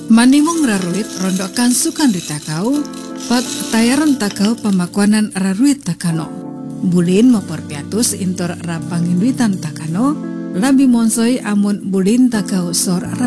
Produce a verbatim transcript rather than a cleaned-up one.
Manimong raruit rondokan sukan di takau, pat tayaran takau pamakuanan raruit takano. Bulin maporpiatus intor rapanginduitan takano, labi monsoi amun bulin takau sor